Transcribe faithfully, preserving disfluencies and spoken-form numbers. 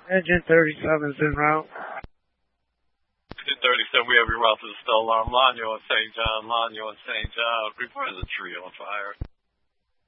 Engine thirty-seven is en route. Engine thirty-seven, we have your route to the Stella Alarm, Lanyo and Saint John, Lanyo and Saint John. Report the tree on fire.